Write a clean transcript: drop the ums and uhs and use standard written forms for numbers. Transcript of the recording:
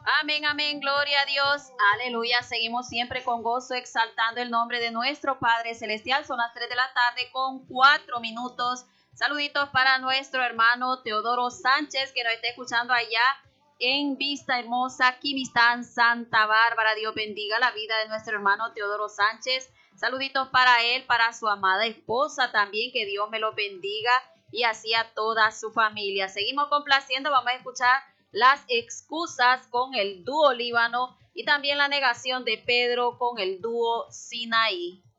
Amén, amén, gloria a Dios, aleluya. Seguimos siempre con gozo exaltando el nombre de nuestro Padre Celestial. Son las 3 de la tarde con 4 minutos. Saluditos para nuestro hermano Teodoro Sánchez, que nos está escuchando allá en Vista Hermosa, Quimistán, Santa Bárbara. Dios bendiga la vida de nuestro hermano Teodoro Sánchez. Saluditos para él, para su amada esposa también, que Dios me lo bendiga, y así a toda su familia. Seguimos complaciendo, vamos a escuchar las excusas con el dúo Líbano y también la negación de Pedro con el dúo Sinaí.